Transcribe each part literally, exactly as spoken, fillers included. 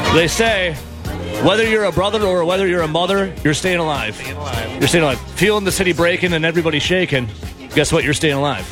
They say, whether you're a brother or whether you're a mother, you're staying alive. Staying alive. You're staying alive. Feeling the city breaking and everybody shaking. Guess what? You're staying alive.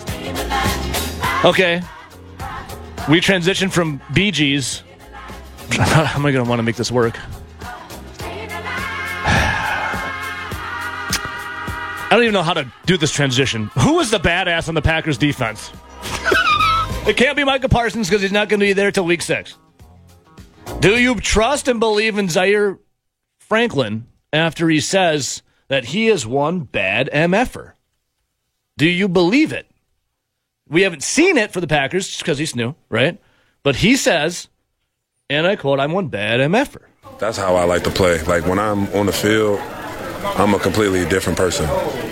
Okay. We transition from Bee Gees. How am I going to want to make this work? I don't even know how to do this transition. Who is the badass on the Packers defense? It can't be Micah Parsons because he's not going to be there till week six. Do you trust and believe in Zaire Franklin after he says that he is one bad M F-er? Do you believe it? We haven't seen it for the Packers just because he's new, right? But he says, and I quote, I'm one bad M F-er. That's how I like to play. Like, when I'm on the field, I'm a completely different person.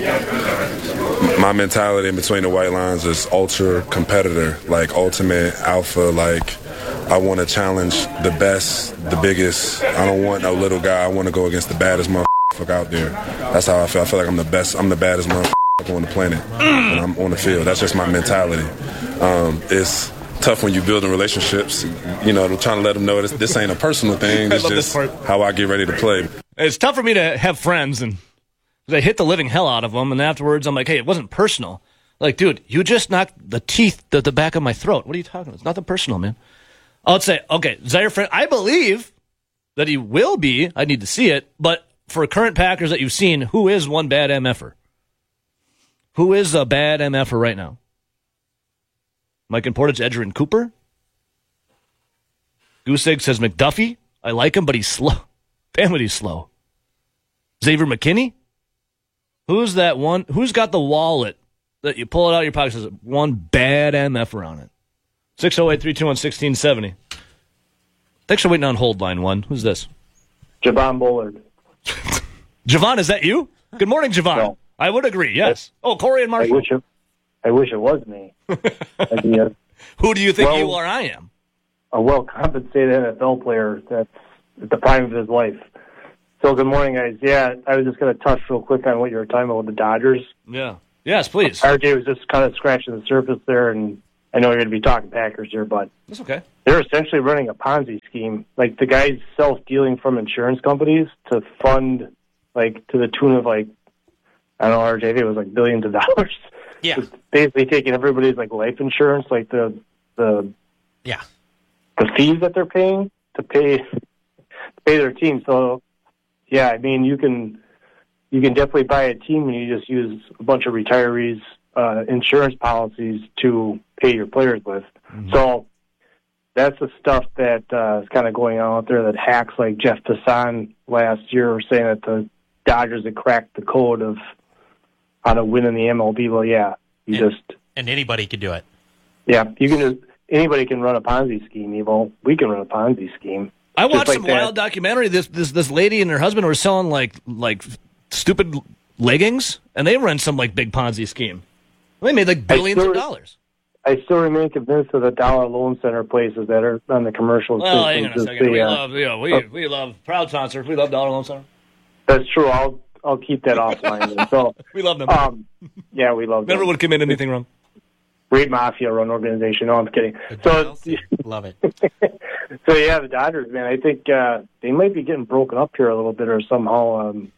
My mentality in between the white lines is ultra competitor, like ultimate alpha. Like, I want to challenge the best, the biggest. I don't want no little guy. I want to go against the baddest motherfucker out there. That's how I feel. I feel like I'm the best. I'm the baddest motherfucker on the planet when I'm on the field. That's just my mentality. Um, it's tough when you're building relationships. You know, trying to let them know this, this ain't a personal thing. It's just how I get ready to play. It's tough for me to have friends, and I hit the living hell out of them, and afterwards I'm like, hey, it wasn't personal. Like, dude, you just knocked the teeth at the back of my throat. What are you talking about? It's nothing personal, man. I'll say, okay, Zaire Franklin, I believe that he will be. I need to see it. But for current Packers that you've seen, who is one bad M F-er? Who is a bad M F-er right now? Mike and Portage, Edgerrin Cooper? Goose Egg says McDuffie. I like him, but he's slow. Damn it, he's slow. Xavier McKinney? Who's that one? Who's got the wallet that you pull it out of your pocket and says one bad M F-er on it? six oh eight, three two one, one six seven zero. Thanks for waiting on hold line one. Who's this? Javon Bullard. Javon, is that you? Good morning, Javon. No. I would agree, yes. Oh, Corey and Marshall. I wish it, I wish it was me. uh, Who do you think well, you or I am? A well-compensated N F L player that's at the prime of his life. So good morning, guys. Yeah, I was just going to touch real quick on what you were talking about with the Dodgers. Yeah. Yes, please. R J was just kind of scratching the surface there, and I know you're going to be talking Packers here, but that's okay. They're essentially running a Ponzi scheme. Like, the guy's self-dealing from insurance companies to fund, like, to the tune of, like, I don't know, R J, I think it was, like, billions of dollars. Yeah. Just basically taking everybody's, like, life insurance, like, the the yeah the fees that they're paying to pay to pay their team. So, yeah, I mean, you can you can definitely buy a team and you just use a bunch of retirees' uh, insurance policies to pay your players with. Mm-hmm. So that's the stuff that uh, is kind of going on out there that hacks like Jeff Passan last year were saying that the Dodgers had cracked the code of how to win in the M L B. Well, yeah, you and, just... And anybody can do it. Yeah, you can. Just, anybody can run a Ponzi scheme, Evo. We can run a Ponzi scheme. I watched like some that. wild documentary. This this this lady and her husband were selling like like stupid leggings, and they run some like big Ponzi scheme. They made like billions still, of dollars. I still remain convinced of the Dollar Loan Center places that are on the commercials. Well, hang on a second. The, we uh, love, you know, we uh, we love proud sponsor. We love Dollar Loan Center. That's true. I'll I'll keep that offline. So we love them. Um, yeah, we love them. Never would commit anything wrong. Great mafia-run organization. No, I'm kidding. So love it. So yeah, the Dodgers, man. I think uh, they might be getting broken up here a little bit, or somehow um,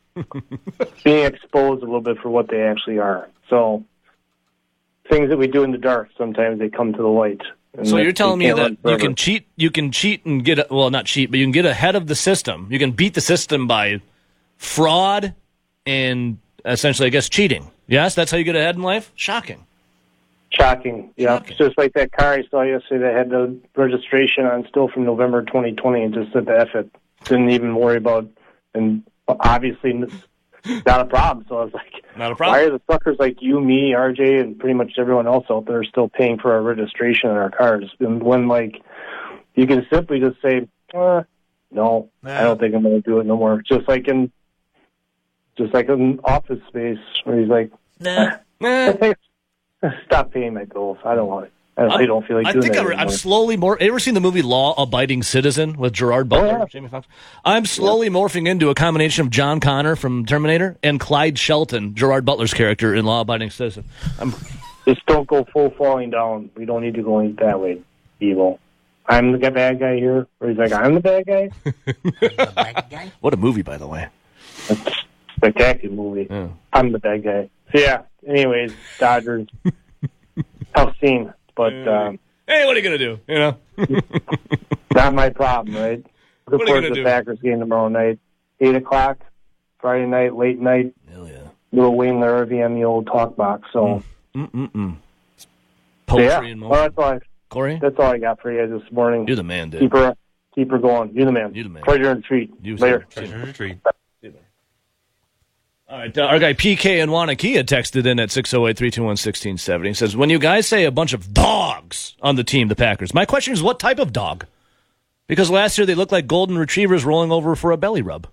being exposed a little bit for what they actually are. So things that we do in the dark, sometimes they come to the light. So you're telling me that you can cheat, you can cheat and get, a, well, not cheat, but you can get ahead of the system. You can beat the system by fraud and essentially, I guess, cheating. Yes, that's how you get ahead in life? Shocking. Shocking, yeah. Shocking. It's just like that car I saw yesterday that had the registration on still from November twenty twenty and just said the F it. Didn't even worry about, and obviously not a problem. So I was like, not a problem. Why are the suckers like you, me, R J, and pretty much everyone else out there still paying for our registration on our cars? And when, like, you can simply just say, eh, no, nah. I don't think I'm going to do it no more. Just like in, just like in Office Space where he's like, nah. nah. Stop paying my bills. I don't want it. I really don't feel like I doing think that I'm, anymore. I'm slowly more. Ever seen the movie Law Abiding Citizen with Gerard Butler, oh, yeah. Jamie Foxx? I'm slowly yeah. morphing into a combination of John Connor from Terminator and Clyde Shelton, Gerard Butler's character in Law Abiding Citizen. I'm, Just don't go full falling down. We don't need to go that way, evil. I'm the bad guy here, or he's like, I'm the bad guy. The bad guy? What a movie, by the way. It's a spectacular movie. Yeah. I'm the bad guy. So, yeah, anyways, Dodgers, tough scene, but um, Hey, what are you going to do? You know? not my problem, right? Looking What are you forward gonna to the do? Packers game tomorrow night, eight o'clock, Friday night, late night. Hell yeah. Little Wayne Larrivee on the old talk box. So, Mm-mm-mm. so Poetry yeah, and well, more. that's all. I, Corey? that's all I got for you guys this morning. You're the man, dude. Keep her, keep her going. You're the man. You're the man. Pleasure and treat. You Later. too. Treasure retreat. All right, uh, our guy P K in Wanakia texted in at six oh eight, three two one, one six seven zero. He says, when you guys say a bunch of dogs on the team, the Packers, my question is what type of dog? Because last year they looked like golden retrievers rolling over for a belly rub.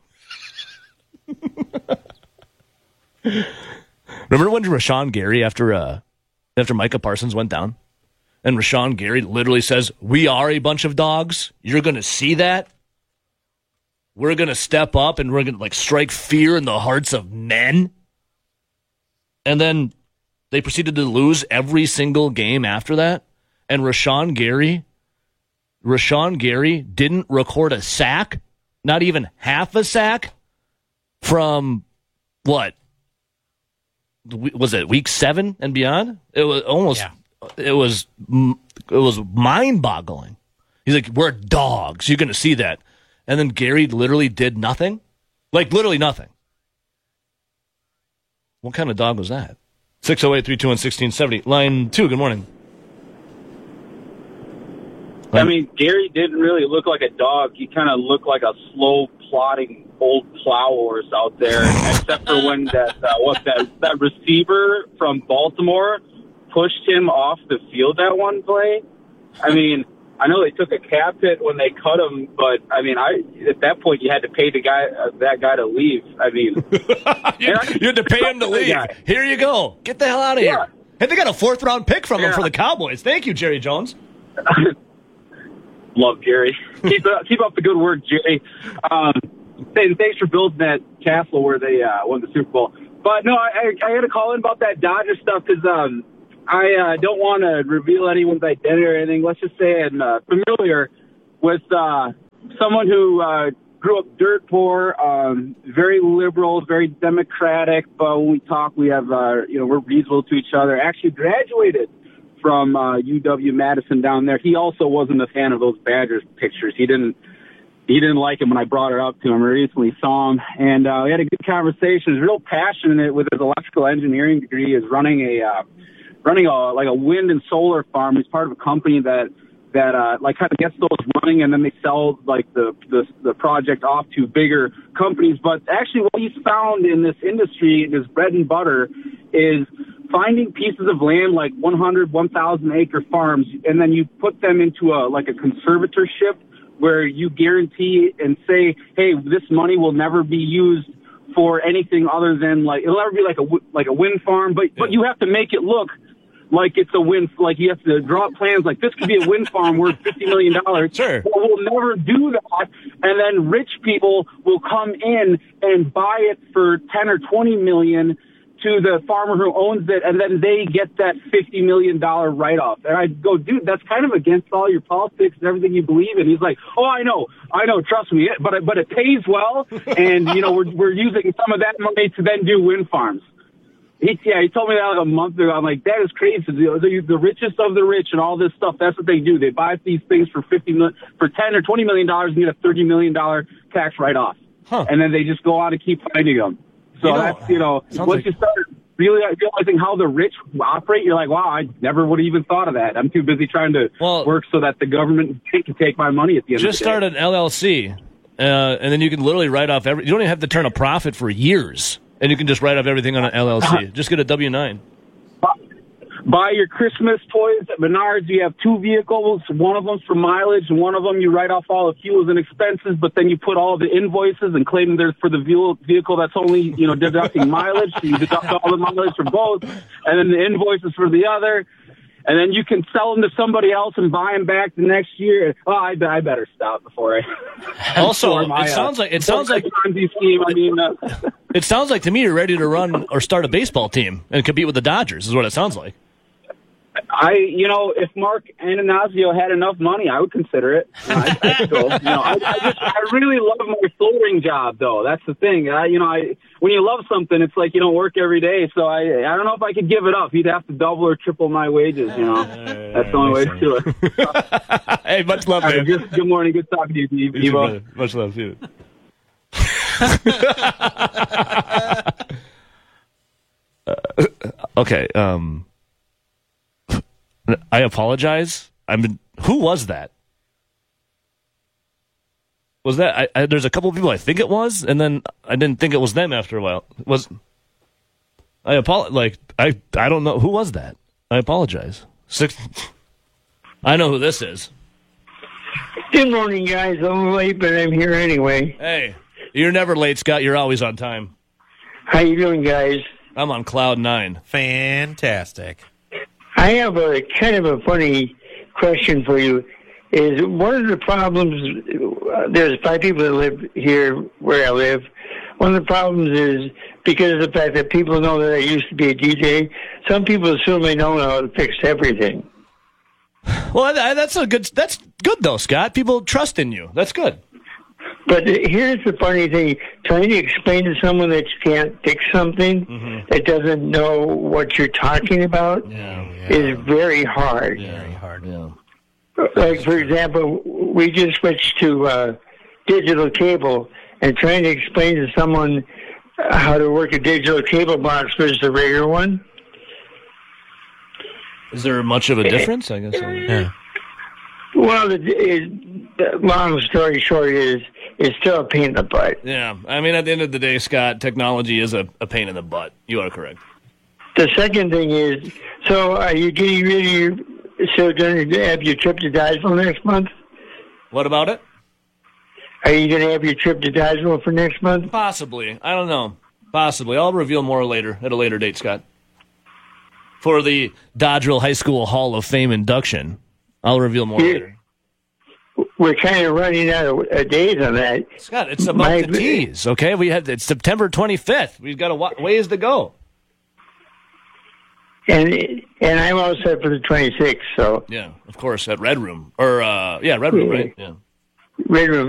Remember when Rashawn Gary, after uh, after Micah Parsons went down, and Rashawn Gary literally says, we are a bunch of dogs? You're going to see that? We're going to step up and we're going to like strike fear in the hearts of men. And then they proceeded to lose every single game after that. And Rashawn Gary, Rashawn Gary didn't record a sack, not even half a sack from what? Was it week seven and beyond? It was almost, Yeah. it was, it was mind boggling. He's like, we're dogs. You're going to see that. And then Gary literally did nothing? Like, literally nothing. What kind of dog was that? six oh eight, three two one, one six seven zero. Line two, good morning. I mean, Gary didn't really look like a dog. He kind of looked like a slow, plodding old plow horse out there, except for when that uh, what that that receiver from Baltimore pushed him off the field that one play. I mean, I know they took a cap hit when they cut him, but I mean, I at that point you had to pay the guy uh, that guy to leave. I mean, you, you had to pay him to leave. Yeah. Here you go. Get the hell out of Yeah. here. And they got a fourth round pick from him Yeah. for the Cowboys. Thank you, Jerry Jones. Love Gary. Keep up, keep up the good work, Jerry. Um, and thanks for building that castle where they uh, won the Super Bowl. But no, I, I had to call in about that Dodger stuff because um, I uh, don't want to reveal anyone's identity or anything. Let's just say I'm uh, familiar with uh, someone who uh, grew up dirt poor, um, very liberal, very democratic. But when we talk, we have uh, you know we're reasonable to each other. Actually, graduated from uh, U W Madison down there. He also wasn't a fan of those Badgers pictures. He didn't. He didn't like him when I brought it up to him. I recently saw him, and uh, we had a good conversation. He's real passionate with his electrical engineering degree. Is running a uh, running a like a wind and solar farm. He's part of a company that that uh, like kind of gets those running, and then they sell like the, the the project off to bigger companies. But actually, what he's found in this industry, his bread and butter, is finding pieces of land like one hundred, one thousand acre farms, and then you put them into a like a conservatorship, where you guarantee and say, hey, this money will never be used for anything other than like, it'll never be like a, like a wind farm, but, but you have to make it look like it's a wind, like you have to draw up plans like this could be a wind farm worth fifty million dollars. Sure. But we'll never do that. And then rich people will come in and buy it for ten or twenty million to the farmer who owns it, and then they get that fifty million dollars write-off. And I go, dude, that's kind of against all your politics and everything you believe in. He's like, oh, I know, I know, trust me, but it, but it pays well, and, you know, we're we're using some of that money to then do wind farms. He, yeah, he told me that like a month ago. I'm like, that is crazy. The, the richest of the rich and all this stuff, that's what they do. They buy these things for fifty for ten or twenty million dollars and get a thirty million dollars tax write-off. Huh. And then they just go on and keep finding them. So You know, that's, you know, sounds once like- you start really realizing how the rich operate, you're like, wow, I never would have even thought of that. I'm too busy trying to Well, work so that the government can take my money at the end Just of the day. start an L L C, uh, and then you can literally write off every. You don't even have to turn a profit for years, and you can just write off everything on an L L C. Just get a W nine. Buy your Christmas toys at Menards. You have two vehicles. One of them's for mileage, and one of them you write off all the fuels and expenses, but then you put all the invoices and claim they're for the vehicle that's only, you know, deducting mileage. So you deduct all the mileage for both, and then the invoices for the other. And then you can sell them to somebody else and buy them back the next year. Oh, I, I better stop before I. Also, before my, it sounds uh, like it sounds like Ponzi scheme. I mean, uh, it sounds like to me you're ready to run or start a baseball team and compete with the Dodgers. Is what it sounds like. I, you know, if Mark Ananazio had enough money, I would consider it. I'd, I'd go. You know, I, I just, I really love my soldering job, though. That's the thing. I, you know, I when you love something, it's like you don't work every day. So I, I don't know if I could give it up. He'd have to double or triple my wages. You know, that's the only way to do it. Hey, much love, man. Right, just, good morning. Good talking to you, Evo. Much love, too. uh, okay. Um. I apologize. I mean, who was that? Was that? I, I, there's a couple of people I think it was, and then I didn't think it was them after a while. Was I apologize? Like I, I don't know who was that. I apologize. Six. I know who this is. Good morning, guys. I'm late, but I'm here anyway. Hey, you're never late, Scott. You're always on time. How you doing, guys? I'm on cloud nine. Fantastic. I have a kind of a funny question for you. Is one of the problems, uh, there's five people that live here where I live. One of the problems is because of the fact that people know that I used to be a D J, some people assume they know how to fix everything. Well, that's a good, that's good though, Scott. People trust in you. That's good. But here's the funny thing. Trying to explain to someone that you can't fix something, mm-hmm. that doesn't know what you're talking about, yeah, yeah. is very hard. Yeah, very hard, yeah. Like, for example, we just switched to uh, digital cable, and trying to explain to someone how to work a digital cable box versus a regular one. Is there much of a difference? I guess. Yeah. Well, it, it, long story short is it's still a pain in the butt. Yeah, I mean, at the end of the day, Scott, technology is a, a pain in the butt. You are correct. The second thing is, so are you getting rid of your, so going to have your trip to Dodgeville next month? What about it? Are you going to have your trip to Dodgeville for next month? Possibly. I don't know. Possibly. I'll reveal more later, at a later date, Scott. For the Dodgeville High School Hall of Fame induction, I'll reveal more You're, later. We're kind of running out of uh, days on that. Scott, it's about My, the tease, okay? We had it's September twenty-fifth. We've got a wa- ways to go. And and I'm all set for the twenty-sixth, so. Yeah, of course, at Red Room. Or, uh, yeah, Red Room, yeah. right? Yeah. Red Room.